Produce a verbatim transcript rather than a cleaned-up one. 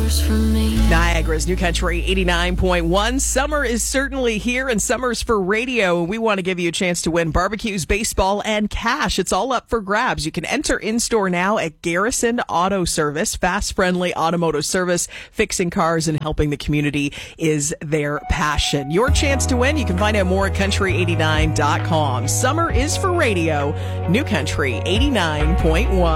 hours from me. Niagara's New Country eighty-nine point one. Summer is certainly here, and summer's for radio. We want to give you a chance to win barbecues, baseball, and cash. It's all up for grabs. You can enter in-store now at Garrison Auto Service. Fast, friendly automotive service. Fixing cars and helping the community is their passion. Your chance to win. You can find out more at country eighty-nine dot com. Summer is for radio. New Country eighty-nine point one.